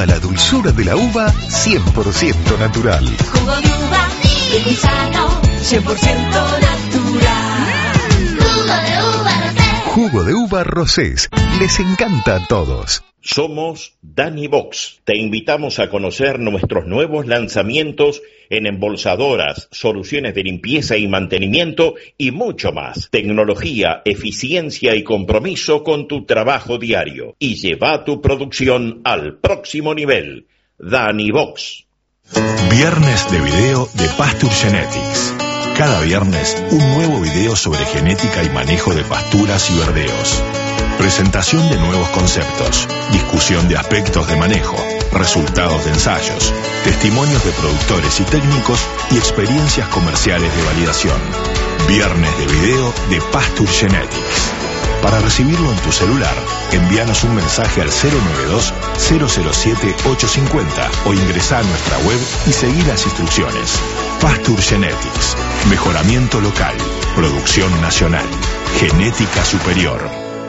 toda la dulzura de la uva 100% natural. Jugo de uva, rico y sano, 100% natural. Jugo de uva Rosés. Jugo de uva Rosés. Les encanta a todos. Somos Danivox. Te invitamos a conocer nuestros nuevos lanzamientos en embolsadoras, soluciones de limpieza y mantenimiento y mucho más. Tecnología, eficiencia y compromiso con tu trabajo diario. Y lleva tu producción al próximo nivel. Danivox. Viernes de video de Pasture Genetics. Cada viernes un nuevo video sobre genética y manejo de pasturas y verdeos. Presentación de nuevos conceptos, discusión de aspectos de manejo, resultados de ensayos, testimonios de productores y técnicos y experiencias comerciales de validación. Viernes de video de Pasture Genetics. Para recibirlo en tu celular, envíanos un mensaje al 092-007-850 o ingresá a nuestra web y seguí las instrucciones. Pasture Genetics. Mejoramiento local. Producción nacional. Genética superior.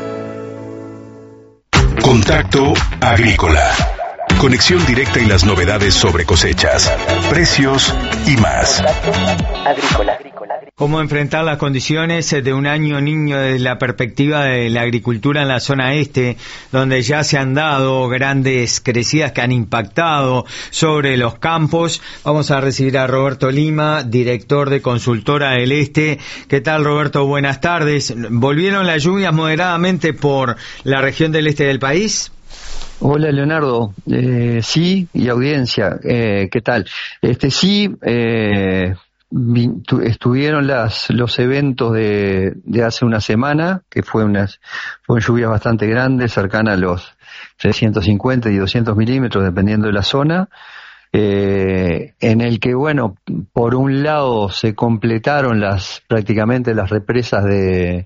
Contacto Agrícola. Conexión directa y las novedades sobre cosechas, precios y más. ¿Cómo enfrentar las condiciones de un año niño desde la perspectiva de la agricultura en la zona este, donde ya se han dado grandes crecidas que han impactado sobre los campos? Vamos a recibir a Roberto Lima, director de Consultora del Este. ¿Qué tal, Roberto? Buenas tardes. ¿Volvieron las lluvias moderadamente por la región del este del país? Hola, Leonardo. Sí, y audiencia, ¿qué tal? Sí, estuvieron los eventos de hace una semana, que fueron lluvias bastante grandes, cercanas a los 350 y 200 milímetros, dependiendo de la zona, en el que, bueno, por un lado se completaron prácticamente las represas de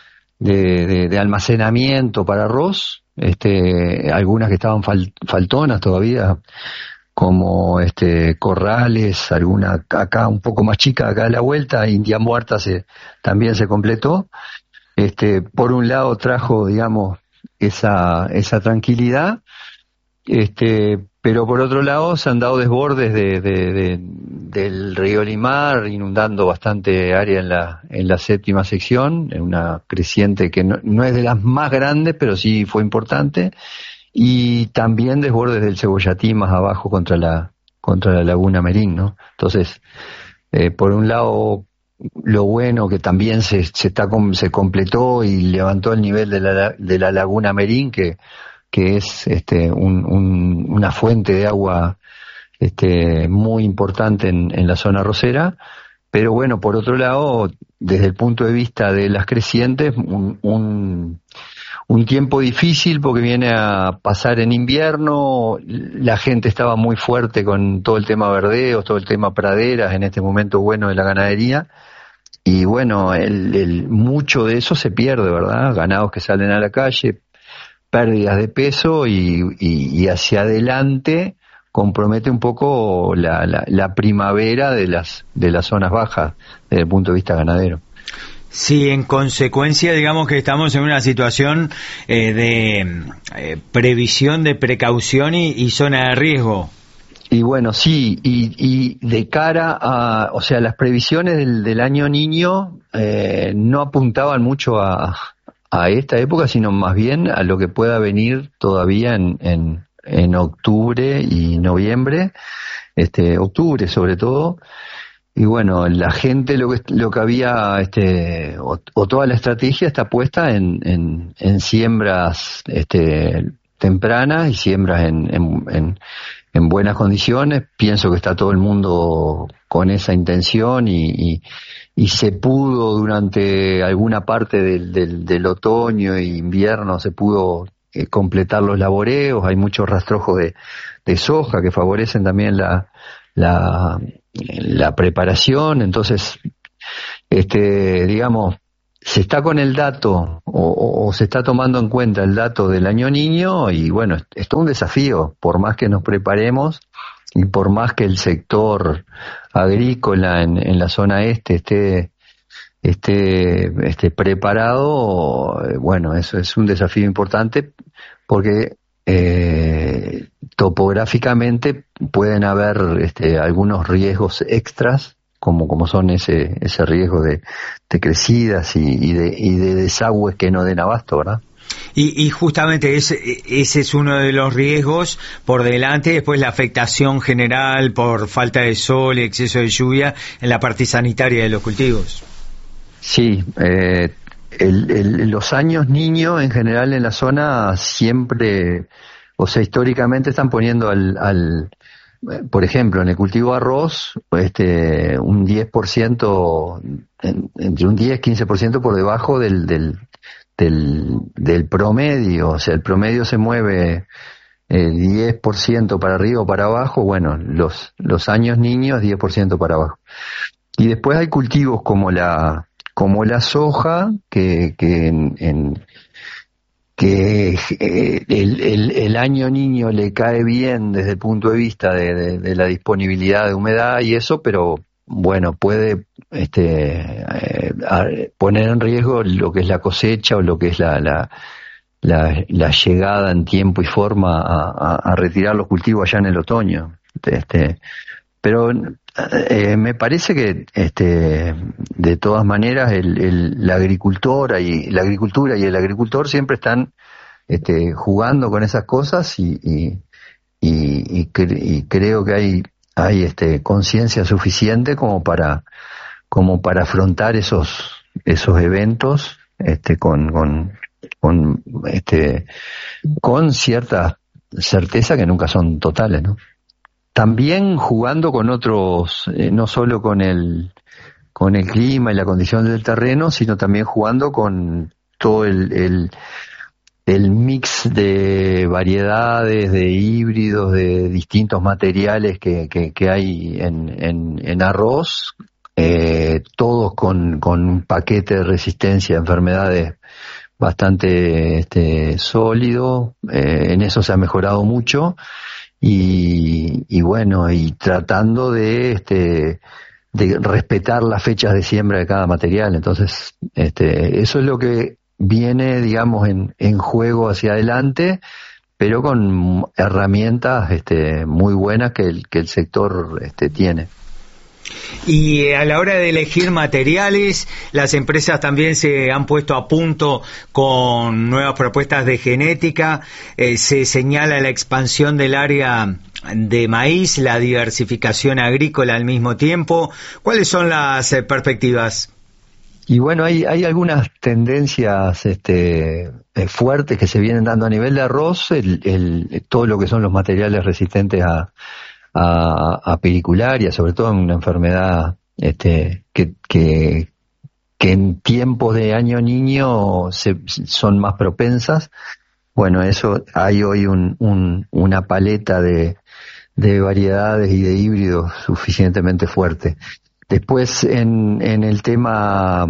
almacenamiento para arroz, algunas que estaban faltonas todavía, como Corrales, alguna acá un poco más chica, acá a la vuelta, India Muerta también se completó. Por un lado trajo, digamos, esa tranquilidad, pero por otro lado se han dado desbordes del río Limar, inundando bastante área en la séptima sección, en una creciente que no es de las más grandes, pero sí fue importante, y también desbordes del Cebollatí más abajo contra la laguna Merín, ¿no? Entonces, por un lado, lo bueno que también se completó y levantó el nivel de la laguna Merín, que es una fuente de agua muy importante en la zona arrocera. Pero bueno, por otro lado, desde el punto de vista de las crecientes, un tiempo difícil porque viene a pasar en invierno. La gente estaba muy fuerte con todo el tema verdeos, todo el tema praderas en este momento bueno de la ganadería. Y bueno, mucho de eso se pierde, ¿verdad? Ganados que salen a la calle, pérdidas de peso y hacia adelante compromete un poco la primavera de las zonas bajas desde el punto de vista ganadero. Sí, en consecuencia, digamos que estamos en una situación de previsión, de precaución y zona de riesgo. Y bueno, sí, y de cara a, o sea, las previsiones del año niño no apuntaban mucho a esta época, sino más bien a lo que pueda venir todavía en octubre y noviembre, octubre sobre todo. Y bueno, la gente lo que había, o toda la estrategia está puesta en siembras tempranas y siembras en buenas condiciones. Pienso que está todo el mundo con esa intención y se pudo durante alguna parte del otoño e invierno se pudo completar los laboreos. Hay muchos rastrojos de soja que favorecen también la preparación. Entonces, digamos, se está con el dato o se está tomando en cuenta el dato del año niño y bueno, es todo un desafío, por más que nos preparemos y por más que el sector agrícola en la zona esté preparado. Bueno, eso es un desafío importante porque topográficamente pueden haber algunos riesgos extras, como son ese riesgo de crecidas y de desagües que no den abasto, ¿verdad? Y justamente ese es uno de los riesgos por delante, después la afectación general por falta de sol y exceso de lluvia en la parte sanitaria de los cultivos. Sí, los años niños en general en la zona siempre, o sea, históricamente están poniendo por ejemplo, en el cultivo de arroz, un 10%, entre un 10-15% por debajo del promedio. O sea, el promedio se mueve 10% para arriba o para abajo. Bueno, los años niños 10% para abajo. Y después hay cultivos como la soja, que el año niño le cae bien desde el punto de vista de la disponibilidad de humedad y eso, pero bueno, puede poner en riesgo lo que es la cosecha o lo que es la llegada en tiempo y forma a retirar los cultivos allá en el otoño. Pero me parece que de todas maneras la agricultura y el agricultor siempre están jugando con esas cosas y creo que hay conciencia suficiente como para afrontar esos eventos con cierta certeza que nunca son totales, ¿no? También jugando con otros, no solo con el clima y la condición del terreno, sino también jugando con todo el mix de variedades, de híbridos, de distintos materiales que hay en arroz, todos con un paquete de resistencia a enfermedades bastante sólido. En eso se ha mejorado mucho. Y bueno, y tratando de respetar las fechas de siembra de cada material. Entonces, eso es lo que viene, digamos, en juego hacia adelante, pero con herramientas muy buenas que el sector tiene. Y a la hora de elegir materiales, las empresas también se han puesto a punto con nuevas propuestas de genética. Se señala la expansión del área de maíz, la diversificación agrícola al mismo tiempo. ¿Cuáles son las perspectivas? Y bueno, hay algunas tendencias fuertes que se vienen dando a nivel de arroz, todo lo que son los materiales resistentes a pericularia, sobre todo en una enfermedad que en tiempos de año niño son más propensas. Bueno, eso hay hoy una paleta de variedades y de híbridos suficientemente fuerte. Después en el tema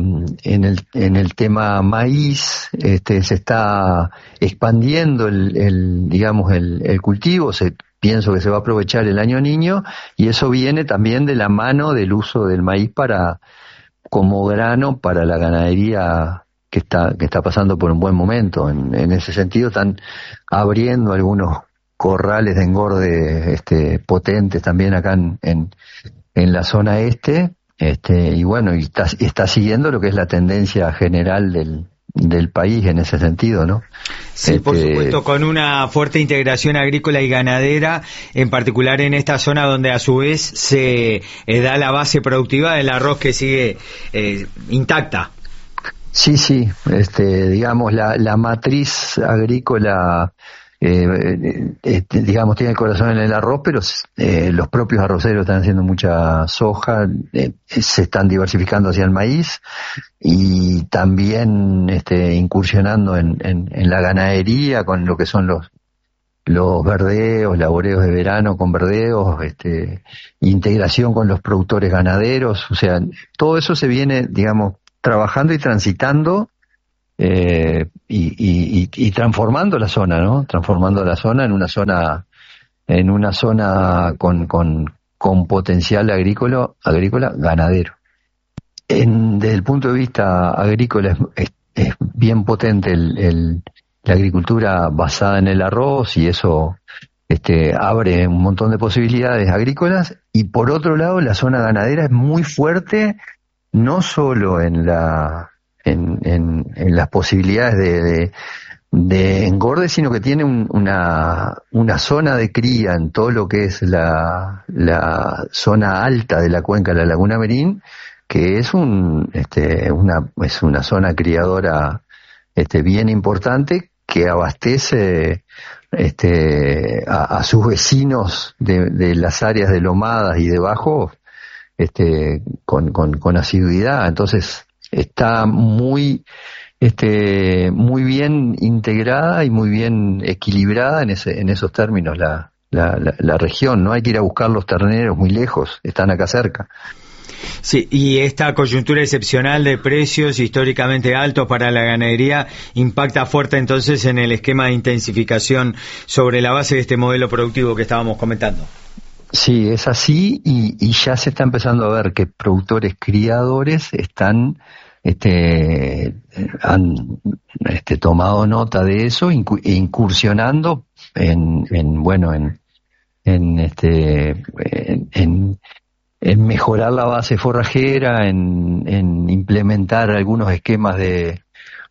maíz se está expandiendo el cultivo. Pienso que se va a aprovechar el año niño y eso viene también de la mano del uso del maíz como grano para la ganadería que está pasando por un buen momento. En ese sentido están abriendo algunos corrales de engorde potentes también acá en la zona y bueno, y está siguiendo lo que es la tendencia general del país en ese sentido, ¿no? Sí, por supuesto, con una fuerte integración agrícola y ganadera, en particular en esta zona donde a su vez se da la base productiva del arroz que sigue intacta. Sí, digamos la matriz agrícola digamos tiene el corazón en el arroz, pero los propios arroceros están haciendo mucha soja, se están diversificando hacia el maíz y también incursionando en la ganadería con lo que son los verdeos, laboreos de verano con verdeos, integración con los productores ganaderos. O sea, todo eso se viene, digamos, trabajando y transitando y transformando la zona, ¿no? Transformando la zona en una zona con potencial agrícola ganadero. Desde el punto de vista agrícola es bien potente la agricultura basada en el arroz, y eso abre un montón de posibilidades agrícolas. Y por otro lado, la zona ganadera es muy fuerte, no solo en las posibilidades de engorde, sino que tiene una zona de cría en todo lo que es la zona alta de la cuenca de la Laguna Merín, que es una zona criadora bien importante, que abastece a sus vecinos de las áreas de lomadas y de bajos con asiduidad. Entonces está muy bien integrada y muy bien equilibrada en esos términos la región. No hay que ir a buscar los terneros muy lejos, están acá cerca. Sí, y esta coyuntura excepcional de precios históricamente altos para la ganadería impacta fuerte entonces en el esquema de intensificación sobre la base de este modelo productivo que estábamos comentando. Sí, es así, y ya se está empezando a ver que productores criadores han tomado nota de eso e incursionando en mejorar la base forrajera, en implementar algunos esquemas de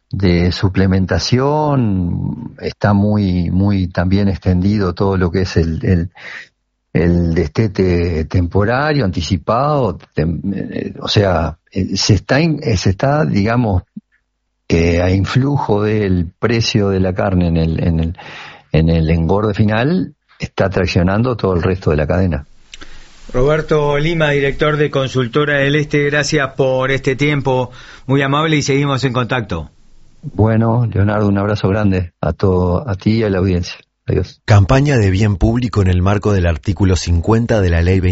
suplementación. Está muy también extendido todo lo que es el destete temporario, anticipado, o sea, se está digamos, a influjo del precio de la carne en el engorde final, está traccionando todo el resto de la cadena. Roberto Lima, director de Consultora del Este, gracias por este tiempo, muy amable, y seguimos en contacto. Bueno, Leonardo, un abrazo grande a ti y a la audiencia. Adiós. Campaña de bien público en el marco del artículo 50 de la Ley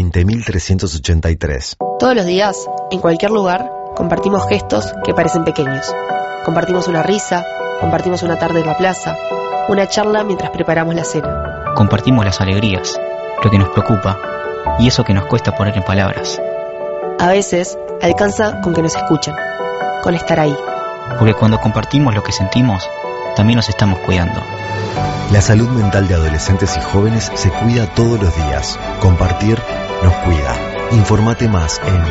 20.383. Todos los días, en cualquier lugar, compartimos gestos que parecen pequeños. Compartimos una risa, compartimos una tarde en la plaza, una charla mientras preparamos la cena. Compartimos las alegrías, lo que nos preocupa y eso que nos cuesta poner en palabras. A veces, alcanza con que nos escuchen, con estar ahí. Porque cuando compartimos lo que sentimos, también nos estamos cuidando. La salud mental de adolescentes y jóvenes se cuida todos los días. Compartir nos cuida. Informate más en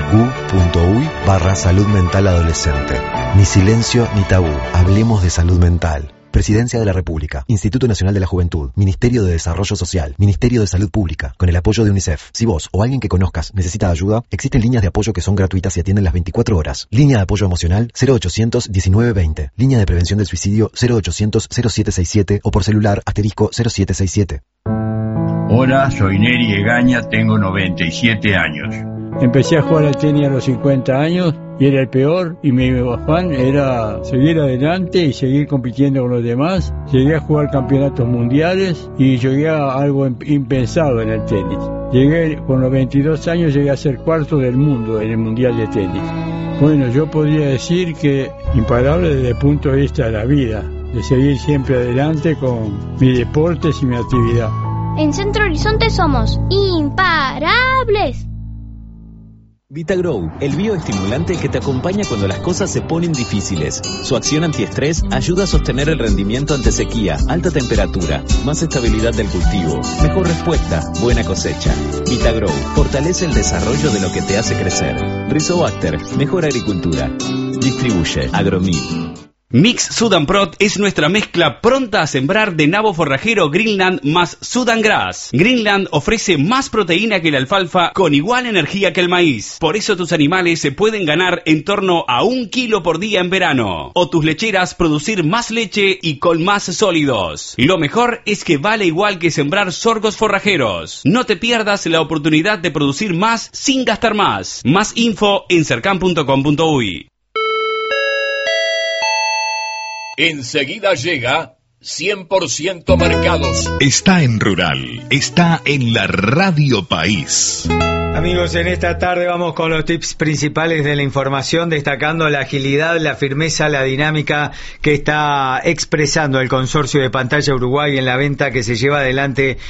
gu.uy/salud mental adolescente. Ni silencio ni tabú. Hablemos de salud mental. Presidencia de la República, Instituto Nacional de la Juventud, Ministerio de Desarrollo Social, Ministerio de Salud Pública, con el apoyo de UNICEF. Si vos o alguien que conozcas necesita ayuda, existen líneas de apoyo que son gratuitas y atienden las 24 horas. Línea de apoyo emocional 0800 1920. Línea de prevención del suicidio 0800 0767 o por celular *0767. Hola, soy Neri Egaña, tengo 97 años. Empecé a jugar al tenis a los 50 años y era el peor, y mi afán era seguir adelante y seguir compitiendo con los demás. Llegué a jugar campeonatos mundiales y llegué a algo impensado en el tenis. Con los 22 años llegué a ser cuarto del mundo en el mundial de tenis. Bueno, yo podría decir que imparable desde el punto de vista de la vida, de seguir siempre adelante con mis deportes y mi actividad. En Centro Horizonte somos imparables. VitaGrow, el bioestimulante que te acompaña cuando las cosas se ponen difíciles. Su acción antiestrés ayuda a sostener el rendimiento ante sequía, alta temperatura, más estabilidad del cultivo, mejor respuesta, buena cosecha. VitaGrow fortalece el desarrollo de lo que te hace crecer. Rizobacter, mejor agricultura. Distribuye Agromil. Mix Sudanprot es nuestra mezcla pronta a sembrar de nabo forrajero Greenland más Sudangrass. Greenland ofrece más proteína que la alfalfa con igual energía que el maíz. Por eso tus animales se pueden ganar en torno a 1 kilo por día en verano. O tus lecheras producir más leche y con más sólidos. Lo mejor es que vale igual que sembrar sorgos forrajeros. No te pierdas la oportunidad de producir más sin gastar más. Más info en cercan.com.uy. Enseguida llega 100% Mercados. Está en Rural, está en la Radio País. Amigos, en esta tarde vamos con los tips principales de la información, destacando la agilidad, la firmeza, la dinámica que está expresando el Consorcio de Pantalla Uruguay en la venta que se lleva adelante